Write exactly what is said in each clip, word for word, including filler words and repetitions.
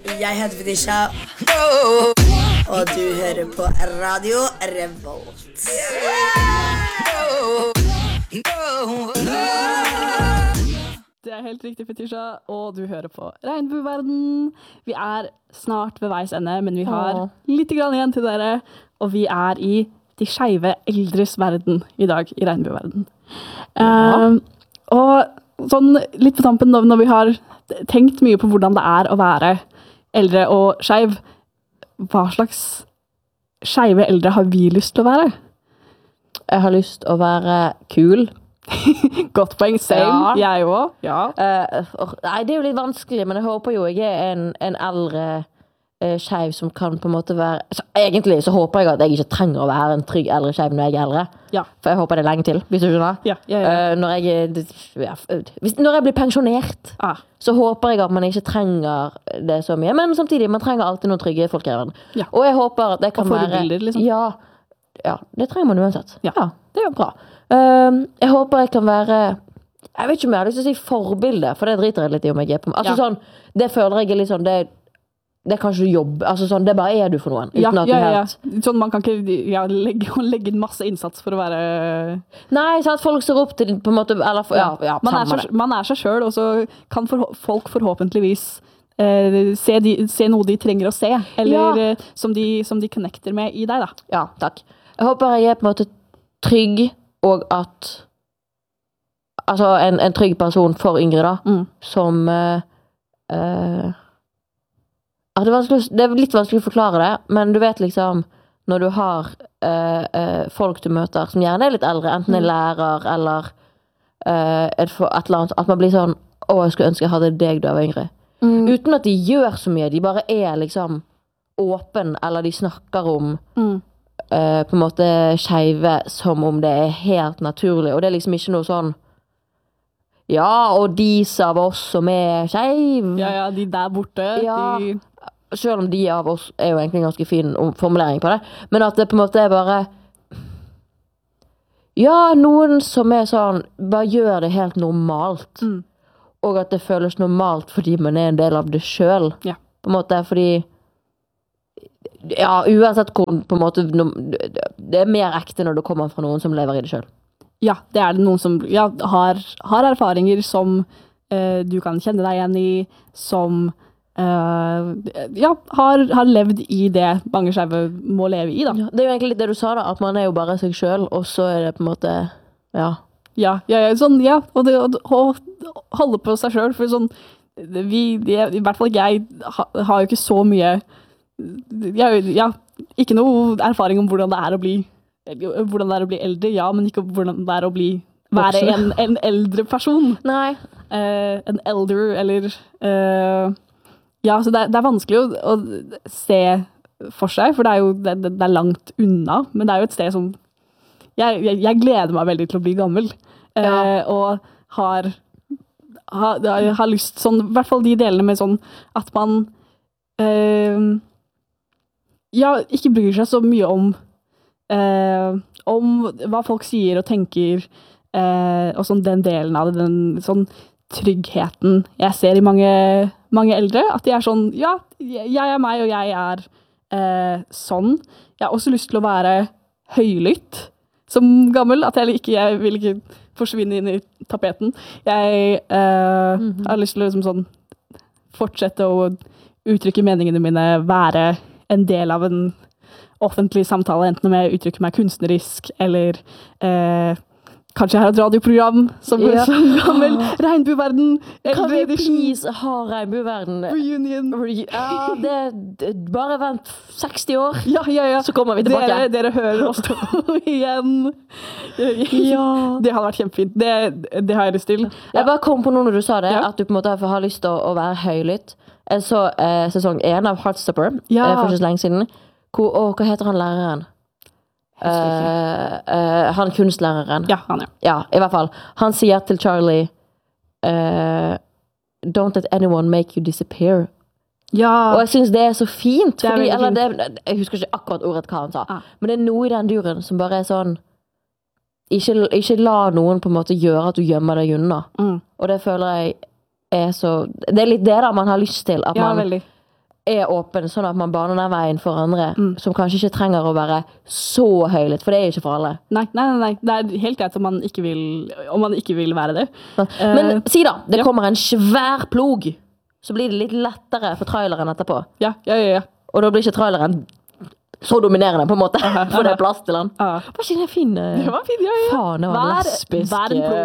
Jeg heter Fetisha, og du hører på Radio Revolt. Det er helt riktig, Fetisha, og du hører på Regnbueverden. Vi er snart ved veis ende, men vi har Åh. litt grann igjen til dere, og vi er i de skeive eldres verden i dag, i Regnbueverden. Ja. Um, og sånn litt på tampen, når vi har tenkt mye på hvordan det er å være eldre og skeiv, hva slags skeive eldre har vi lyst til å være? Jeg har lyst til å være kul. Godt poeng, same, ja. Jeg også. Ja. Uh, nei, det er jo litt vanskelig, men jeg håper jo jeg er en, en eldre uh, skeiv som kan på en måte være... Altså, egentlig så håper jeg at jeg ikke trenger å være en trygg eldre skeiv når jeg er eldre. Ja. For jeg håper det er lenge til, hvis du skjønner. Ja, ja, ja. Uh, når, jeg, ja, hvis, når jeg blir pensjonert, ah. så håper jeg at man ikke trenger det så mye. Men samtidig, man trenger alltid noen trygge folk i verden. Ja. Og jeg håper at det kan være... Bilder, liksom. Ja, ja, det trenger man uansett. Ja, ja det er jo bra. Uh, jeg håper jeg kan være... Jeg vet ikke om jeg har lyst til å si forbilde, for det driter jeg litt i om jeg er på... Altså ja. sånn, det føler jeg er litt sånn... Det, det er kanskje jobb, altså sånn, det bare er du for noen. Ja, uten at ja, ja, helt... ja. Sånn, man kan ikke ja, legge, legge en masse innsats for å være... Nei, så at folk ser opp til på en måte, eller... For, ja, ja, man, er så, man er seg selv, og så kan for, folk forhåpentligvis eh, se, de, se noe de trenger å se, eller ja. eh, som, de, som de connecter med i deg, da. Ja, takk. Jeg håper jeg er på en måte trygg, og at... Altså, en, en trygg person for yngre, da, mm. som... Eh, eh, Ja, det, er det er litt vanskelig å forklare det, men du vet liksom, når du har uh, uh, folk du møter som gjerne er litt eldre, enten en lærer eller uh, et, et eller annet, at man blir sånn, å, jeg skulle ønske jeg hadde deg da jeg var yngre. Mm. Uten at de gjør så mye, de bare er liksom åpen, eller de snakker om mm. uh, på en måte skeive som om det er helt naturlig, og det er liksom ikke noe sånn, ja, og de av oss som er skeiv. Ja, ja, de der borte, ja. de... Selv om de av oss er jo egentlig en ganske fin formulering på det, men at det på en måte er bare ja, noen som er sånn bare gjør det helt normalt mm. og at det føles normalt fordi man er en del av det selv ja. På en måte, fordi ja, uansett hvor på en måte det er mer ekte når det kommer fra noen som lever i det selv. Ja, det er det noen som ja, har, har erfaringer som uh, du kan kjenne deg igjen i, som Uh, ja, har, har levd i det mange skeive må leve i da. Ja, det er jo egentlig litt det du sa da, at man er jo bare seg selv, og så er det på en måte, ja. Ja, ja, ja sånn, ja, og det å holde på seg selv, for sånn, vi, det, i hvert fall jeg ha, har jo ikke så mye, ja, ja, ikke noe erfaring om hvordan det er å bli, hvordan det er å bli eldre, ja, men ikke hvordan det er å bli, være en, en eldre person. Nei. Uh, en elder, eller... Uh, Ja, så det er, det er vanskelig å, å se for seg, for det er jo det, det er langt unna, men det er jo et sted som jeg, jeg, jeg gleder meg veldig til å bli gammel, ja. eh, og har, har, har lyst, sånn, i hvert fall de delene med sånn, at man eh, ja, ikke bryr seg så mye om eh, om hva folk sier og tenker, eh, og sånn den delen av det, den sånn tryggheten jeg ser i mange, mange eldre, at de er sånn, ja, jeg er meg, og jeg er eh, sånn. Jeg har også lyst til å være høylytt som gammel, at jeg, ikke, jeg vil ikke forsvinne inn i tapeten. Jeg eh, mm-hmm. har lyst til å liksom, sånn, fortsette å uttrykke meningene mine, være en del av en offentlig samtale, enten om jeg uttrykker meg kunstnerisk, eller eh, kanskje jeg har et radioprogram som er ja. Sånn gammel Regnbueverden. Kan vi please ha Regnbueverden? Reunion. Re ja, det, det bare vent seksti år, ja, ja, ja. Så kommer vi tilbake. Dere, dere hører oss igjen. Ja. Det hadde vært kjempefint. Det, det har jeg lyst til. Ja. Jeg bare kom på noe når du sa det, ja. At du på en måte har lyst til å, å være høylytt. Jeg så eh, sesong en av Heartstopper, ja. eh, for ikke så lenge siden. Hvor, å, hva heter han læreren? Uh, uh, han kunstlæreren ja, han ja. Ja, i hvert fall han sier til Charlie uh, don't let anyone make you disappear ja. Og jeg synes det er så fint, det er fordi, eller fint. Det, jeg husker ikke akkurat ordet hva han sa ah. men det er noe i den duren som bare er sånn ikke, ikke la noen på en måte gjøre at du gjemmer deg unna mm. og det føler jeg er så det er litt det da man har lyst til at ja, man veldig. er åpen, sånn at man baner den veien for andre, mm. som kanskje ikke trenger å være så høylytt, for det er ikke for alle. Nei, nei, nei, det er helt greit om man ikke vil, om man ikke vil være det. Men uh, si da, det ja. kommer en svær plog, så blir det litt lettere for traileren etterpå. Ja, ja, ja. ja. Og da blir ikke traileren så dominerende på en måte, aha, for det er plass til den. Aha. Var ikke det fin? Det var fin, ja, ja. Faen, det var vær, lesbisk. Vær en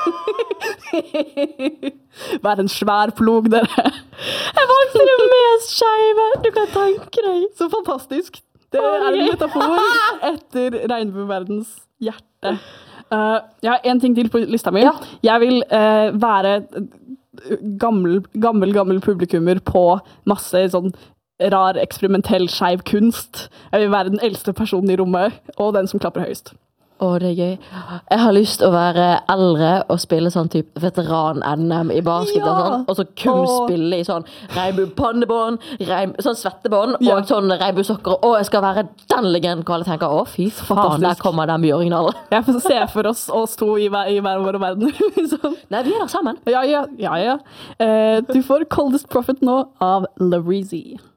plog. Vær en svær plog, dere. Jeg valgte det mest skeive. Du kan tenke deg. Så fantastisk. Det er en metafor etter regnbueverdens hjerte. Uh, jeg har en ting til på lista mi. Ja. Jeg vil uh, være gammel, gammel, gammel publikummer på masse sånn rar, eksperimentell, skeiv kunst. Jeg vil være den eldste personen i rommet, og den som klapper høyest. Å, det er gøy. Jeg har lyst å være eldre og spille sånn type veteran-N M i basket, ja. og, sånn, og så kun Åh. spille i sånn regnbue-pannebånd, regnb sånn svettebånd, ja. og sånn regnbue-sokker, og jeg skal være den legenden hvor alle tenker, å fy faen, der kommer den Bjørgnal. Jeg får se for oss oss to i hver, i hver vår verden. sånn. Nei, vi er der sammen. Ja, ja, ja. ja. Uh, du får Coldest Prophet nå av Lareezy.